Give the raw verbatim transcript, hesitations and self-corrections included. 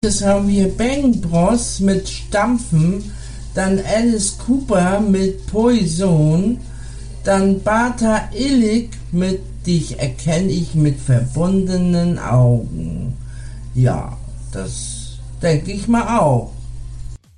Das haben wir Bang Bros mit Stampfen, dann Alice Cooper mit Poison, dann Bata Illig mit Dich erkenne ich mit verbundenen Augen. Ja, das denke ich mal auch.